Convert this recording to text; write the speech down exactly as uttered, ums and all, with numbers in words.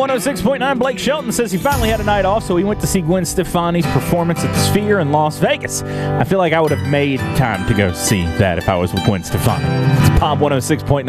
one oh six point nine, Blake Shelton says he finally had a night off, so he went to see Gwen Stefani's performance at the Sphere in Las Vegas. I feel like I would have made time to go see that if I was with Gwen Stefani. It's Pop one oh six point nine.